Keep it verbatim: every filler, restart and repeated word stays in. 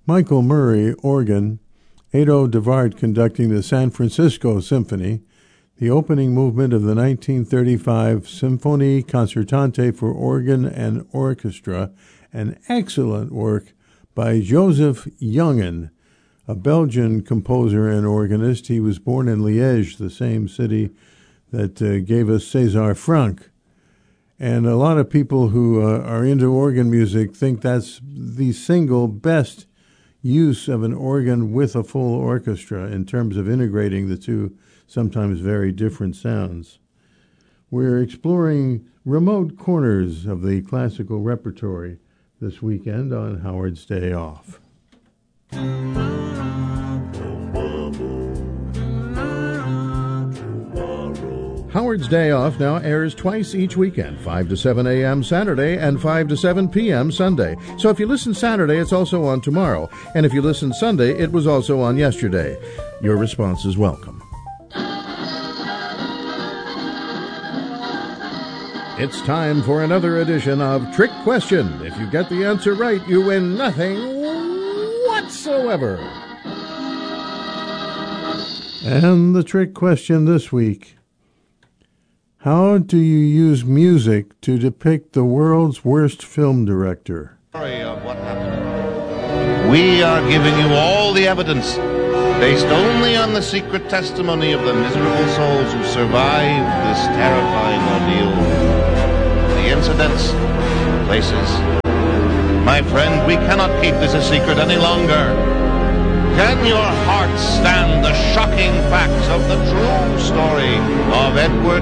Michael Murray, organ, Edo Devard conducting the San Francisco Symphony, the opening movement of the nineteen thirty-five Symphonie Concertante for organ and orchestra, an excellent work by Joseph Jongen, a Belgian composer and organist. He was born in Liège, the same city that uh, gave us César Franck. And a lot of people who uh, are into organ music think that's the single best use of an organ with a full orchestra in terms of integrating the two sometimes very different sounds. We're exploring remote corners of the classical repertory this weekend on Howard's Day Off. Howard's Day Off now airs twice each weekend, five to seven a.m. Saturday and five to seven p.m. Sunday. So if you listen Saturday, it's also on tomorrow. And if you listen Sunday, it was also on yesterday. Your response is welcome. It's time for another edition of Trick Question. If you get the answer right, you win nothing whatsoever. And the trick question this week: how do you use music to depict the world's worst film director? Story of what happened. We are giving you all the evidence, based only on the secret testimony of the miserable souls who survived this terrifying ordeal. The incidents, the places. My friend, we cannot keep this a secret any longer. Can your heart stand the shocking facts of the true story of Edward